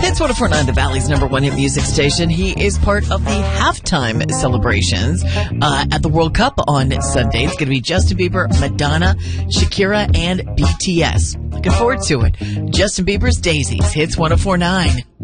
Hits 104.9, the Valley's #1 hit music station. He is part of the halftime celebrations at the World Cup on Sunday. It's going to be Justin Bieber, Madonna, Shakira, and BTS. Looking forward to it. Justin Bieber's Daisies, Hits 104.9.